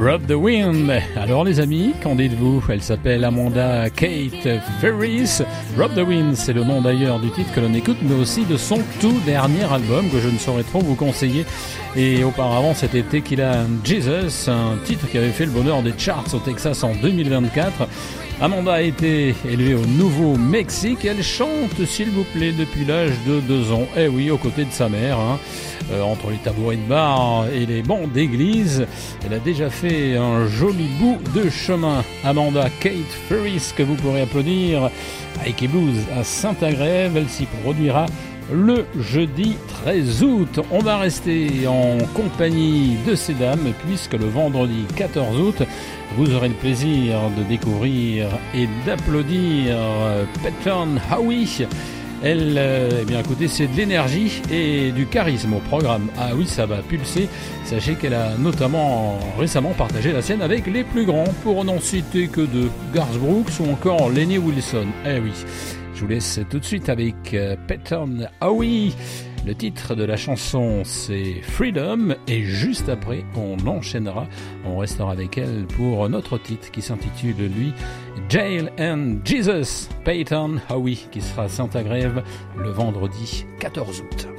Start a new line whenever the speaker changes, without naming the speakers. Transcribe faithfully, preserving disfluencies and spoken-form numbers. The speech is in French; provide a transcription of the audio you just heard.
Rob the Wind. Alors les amis, qu'en dites-vous? Elle s'appelle Amanda Kate Ferris. Rob the Wind, c'est le nom d'ailleurs du titre que l'on écoute, mais aussi de son tout dernier album que je ne saurais trop vous conseiller. Et auparavant, c'était Tequila and Jesus, un titre qui avait fait le bonheur des charts au Texas en deux mille vingt-quatre. Amanda a été élevée au Nouveau-Mexique. Elle chante, s'il vous plaît, depuis l'âge de deux ans. Eh oui, aux côtés de sa mère, hein. euh, entre les tabourets de bar et les bancs d'église. Elle a déjà fait un joli bout de chemin. Amanda Kate Ferris, que vous pourrez applaudir à Ike Blues à Saint-Agrève. Elle s'y produira le jeudi treize août. On va rester en compagnie de ces dames puisque le vendredi quatorze août, vous aurez le plaisir de découvrir et d'applaudir Peyton Howie. Elle, euh, eh bien écoutez, c'est de l'énergie et du charisme au programme. Ah oui, ça va pulser. Sachez qu'elle a notamment récemment partagé la scène avec les plus grands, pour n'en citer que deux, Garth Brooks ou encore Lenny Wilson. Eh oui. Je vous laisse tout de suite avec euh, Peyton Howie. Le titre de la chanson, c'est Freedom. Et juste après, on enchaînera. On restera avec elle pour notre titre qui s'intitule, lui, Jail and Jesus. Peyton Howie, qui sera à Saint-Agrève le vendredi quatorze août.